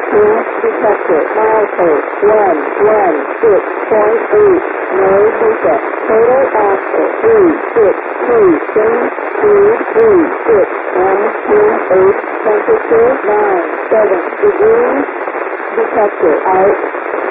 detector, milepost 116.8, no data, total axle 363, change speed 36, 128, temperature 97 degrees, detector out.